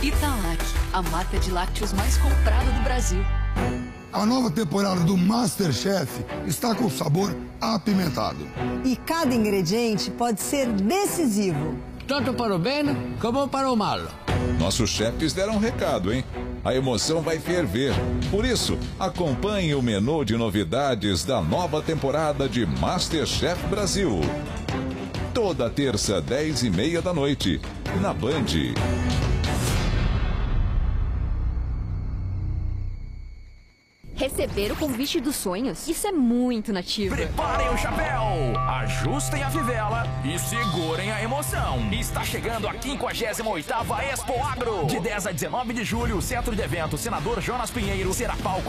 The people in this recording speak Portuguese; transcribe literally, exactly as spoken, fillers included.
Italac, a marca de lácteos mais comprada do Brasil. A nova temporada do MasterChef está com sabor apimentado. E cada ingrediente pode ser decisivo. Tanto para o bem como para o mal. Nossos chefes deram um recado, hein? A emoção vai ferver. Por isso, acompanhe o menu de novidades da nova temporada de MasterChef Brasil. Toda terça, dez e meia da noite, na Band. Receber o convite dos sonhos? Isso é muito nativo. Preparem o chapéu, ajustem a fivela e segurem a emoção. Está chegando a quinquagésima oitava Expo Agro. De dez a dezenove de julho, Centro de Eventos Senador Jonas Pinheiro será palco